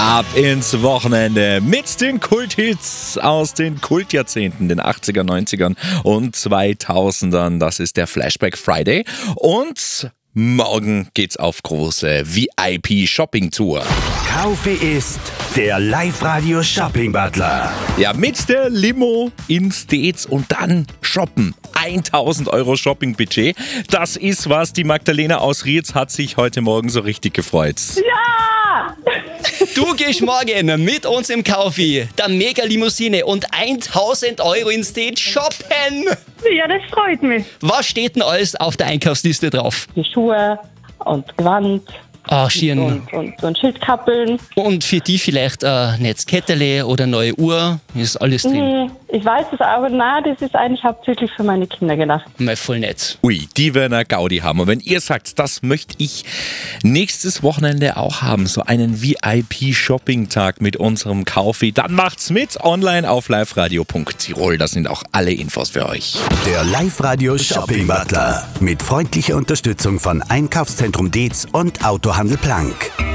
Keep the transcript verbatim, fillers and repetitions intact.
Ab ins Wochenende mit den Kulthits aus den Kultjahrzehnten, den achtziger, neunzigern und zweitausendern. Das ist der Flashback Friday. Und morgen geht's auf große V I P-Shopping-Tour. Kaufe ist der Live-Radio-Shopping-Butler. Ja, mit der Limo in Stets und dann shoppen. tausend Euro Shopping-Budget. Das ist was. Die Magdalena aus Rietz hat sich heute Morgen so richtig gefreut. Ja! Du gehst morgen mit uns im Kaufi, der Mega-Limousine und tausend Euro in State shoppen. Ja, das freut mich. Was steht denn alles auf der Einkaufsliste drauf? Die Schuhe und Gewand Ah, Schirn. und, und, und Schildkappeln. Und für die vielleicht ein Netzkettele oder neue Uhr, ist alles drin. Nee, ich weiß es, aber nein, das ist eigentlich hauptsächlich für meine Kinder gedacht. Mal voll nett. Ui, die werden eine Gaudi haben. Und wenn ihr sagt, das möchte ich nächstes Wochenende auch haben, so einen V I P-Shopping-Tag mit unserem Kaufi, dann macht's mit online auf liveradio punkt tirol. Das sind auch alle Infos für euch. Der Live-Radio-Shopping-Butler. Mit freundlicher Unterstützung von Einkaufszentrum Dietz und Autohandel Plank.